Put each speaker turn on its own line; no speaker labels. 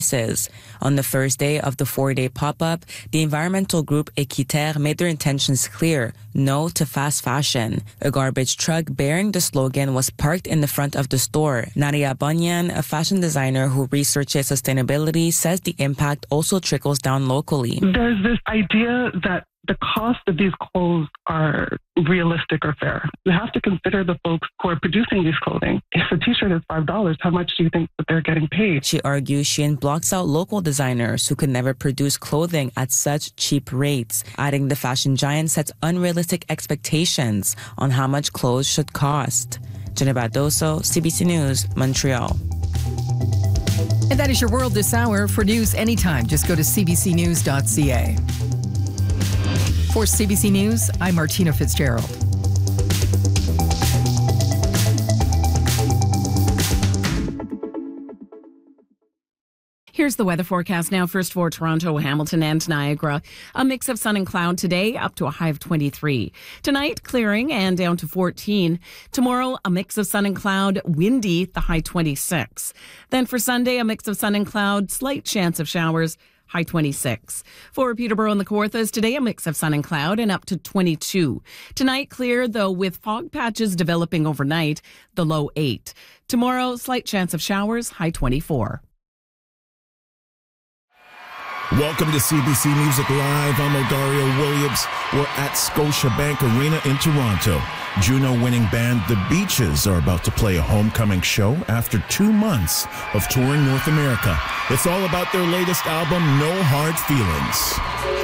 On the first day of the 4-day pop-up, the environmental group Équiterre made their intentions clear: no to fast fashion. A garbage truck bearing the slogan was parked in the front of the store. Nadia Bunyan, a fashion designer who researches sustainability, says the impact also trickles down locally.
There's this idea that the cost of these clothes are realistic or fair. You have to consider the folks who are producing these clothing. If a t-shirt is $5, how much do you think that they're getting paid?
She argues Shein blocks out local designers who could never produce clothing at such cheap rates, adding the fashion giant sets unrealistic expectations on how much clothes should cost. Jennifer Doso, CBC News, Montreal.
And that is your world this hour. For news anytime, just go to cbcnews.ca. For CBC News, I'm Martina Fitzgerald.
Here's the weather forecast now. First for Toronto, Hamilton, and Niagara. A mix of sun and cloud today, up to a high of 23. Tonight, clearing and down to 14. Tomorrow, a mix of sun and cloud, windy, the high 26. Then for Sunday, a mix of sun and cloud, slight chance of showers, high 26. For Peterborough and the Kawarthas, today a mix of sun and cloud and up to 22. Tonight, clear, though with fog patches developing overnight, the low 8. Tomorrow, slight chance of showers, high 24.
Welcome to CBC Music Live. I'm Odario Williams. We're at Scotiabank Arena in Toronto. Juno-winning band The Beaches are about to play a homecoming show after 2 months of touring North America. It's all about their latest album, No Hard Feelings.